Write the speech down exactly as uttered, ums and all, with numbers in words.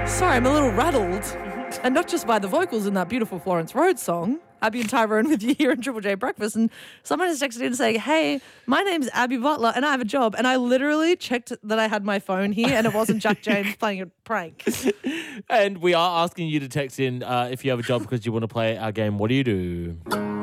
Sorry, I'm a little rattled. And not just by the vocals in that beautiful Florence Road song. Abby and Tyrone with you here in Triple J Breakfast. And someone has texted in saying, hey, my name's Abby Butler and I have a job. And I literally checked that I had my phone here and it wasn't Jack James playing a prank. And we are asking you to text in uh, if you have a job because you want to play our game, What Do You Do?